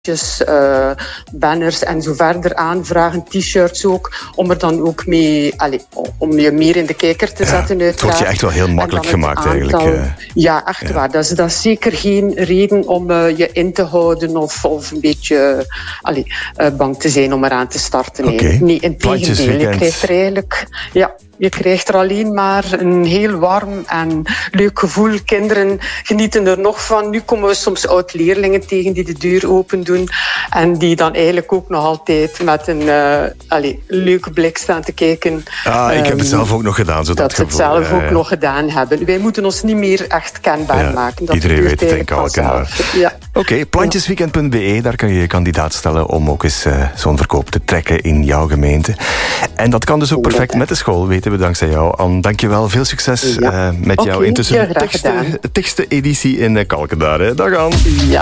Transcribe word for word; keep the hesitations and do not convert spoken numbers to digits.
Uh, banners en zo verder aanvragen, t-shirts ook, om er dan ook mee, allez, om je meer in de kijker te zetten. Ja, het wordt je echt wel heel makkelijk gemaakt aantal, eigenlijk. Uh, ja, echt ja. waar. Dat is, dat is zeker geen reden om uh, je in te houden of, of een beetje allez, uh, bang te zijn om eraan te starten. Okay. Nee, in tegendeel. Je krijgt er eigenlijk... Ja, je krijgt er alleen maar een heel warm en leuk gevoel. Kinderen genieten er nog van. Nu komen we soms oud-leerlingen tegen die de deur open doen en die dan eigenlijk ook nog altijd met een uh, allez, leuke blik staan te kijken. Ah, ik heb het zelf ook nog gedaan. Zo dat dat ze het zelf ja, ook ja. nog gedaan hebben. Wij moeten ons niet meer echt kenbaar ja, maken. Dat iedereen weet het in Kalkenaar. Ja. Oké, okay, plantjesweekend punt b e, daar kan je je kandidaat stellen om ook eens uh, zo'n verkoop te trekken in jouw gemeente. En dat kan dus ook perfect met de school, weten we dankzij jou. Anne, dank je wel. Veel succes ja. uh, met okay, jouw intussen tigste editie in Kalkenaar. Dag Anne. Ja.